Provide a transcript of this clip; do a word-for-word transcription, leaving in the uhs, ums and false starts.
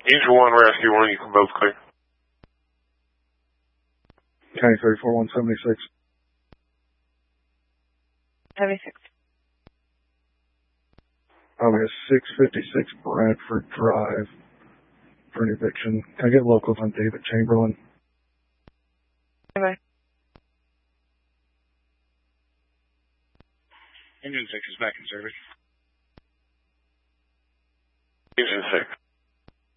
Angel one, Rescue one, you can both clear. County thirty-four, one seventy-six. seventy-six. Oh, we have six fifty-six Bradford Drive for an eviction. Can I get locals on David Chamberlain? Bye-bye. Engine six is back in service. Engine six.